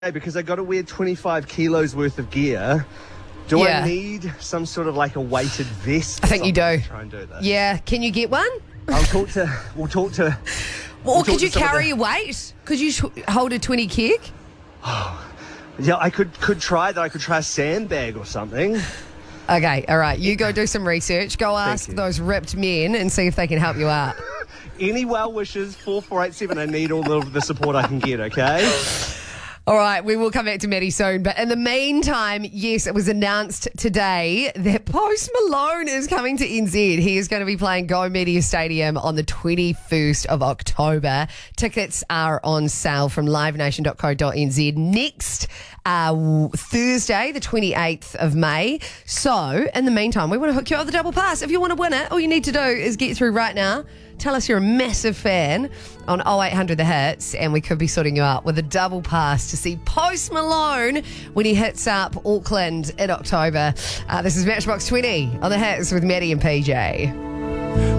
because I got to wear 25 kilos worth of gear. Do Yeah. I need some sort of like a weighted vest? I think you do. To try and do this? Yeah, can you get one? We'll talk to. Or talk could to you some of carry the- your weight? Could you hold a 20 keg? Yeah, I could try that. I could try a sandbag or something. Okay, all right. You go do some research. Go ask you. those ripped men and see if they can help you out. Any well wishes, 4487. I need all of the support I can get, okay? All right, we will come back to Maddie soon. But in the meantime, yes, it was announced today that Post Malone is coming to NZ. He is going to be playing Go Media Stadium on the 21st of October. Tickets are on sale from livenation.co.nz next Thursday, the 28th of May. So, in the meantime, we want to hook you up with a double pass. If you want to win it, all you need to do is get through right now. Tell us you're a massive fan on 0800 The Hits, and we could be sorting you out with a double pass to see Post Malone when he hits up Auckland in October. This is Matchbox 20 on The Hits with Maddie and PJ.